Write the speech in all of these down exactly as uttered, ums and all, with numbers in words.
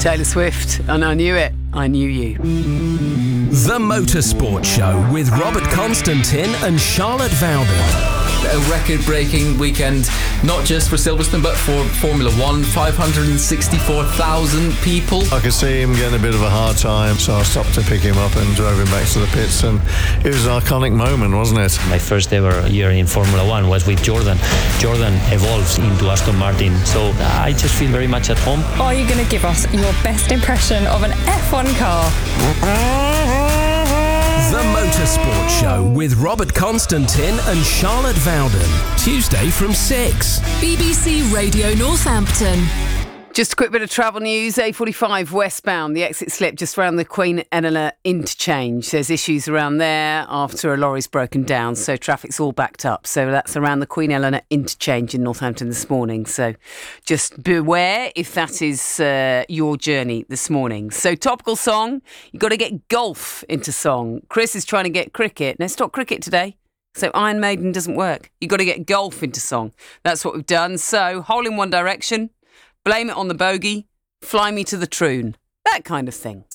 Taylor Swift, and I knew it. I knew you. The Motorsport Show with Robert Constantin and Charlotte Vowden. A record-breaking weekend, not just for Silverstone, but for Formula One. five hundred sixty-four thousand people. I could see him getting a bit of a hard time, so I stopped to pick him up and drove him back to the pits, and it was an iconic moment, wasn't it? My first ever year in Formula One was with Jordan. Jordan evolves into Aston Martin, so I just feel very much at home. Are you going to give us your best impression of an F one car? The Motorsport Show with Robert Constantin and Charlotte Vowden. Tuesday from six. B B C Radio Northampton. Just a quick bit of travel news. A forty-five westbound, the exit slip just around the Queen Eleanor interchange. There's issues around there after a lorry's broken down, so traffic's all backed up. So that's around the Queen Eleanor interchange in Northampton this morning. So just beware if that is uh, your journey this morning. So topical song, you've got to get golf into song. Chris is trying to get cricket. No, it's not cricket today. So Iron Maiden doesn't work. You've got to get golf into song. That's what we've done. So Hole in One Direction. Blame It on the Bogey, Fly Me to the Troon, that kind of thing.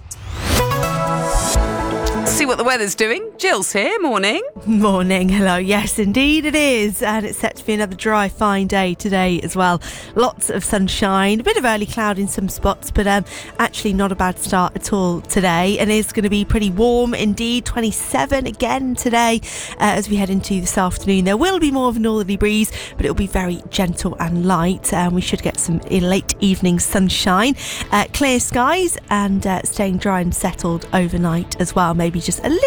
See what the weather's doing. Jill's here. Morning. Morning. Hello. Yes, indeed it is. And it's set to be another dry, fine day today as well. Lots of sunshine, a bit of early cloud in some spots, but um, actually not a bad start at all today. And it's going to be pretty warm indeed. twenty-seven again today uh, as we head into this afternoon. There will be more of a northerly breeze, but it'll be very gentle and light. And um, we should get some late evening sunshine. Uh, clear skies and uh, staying dry and settled overnight as well. Maybe just a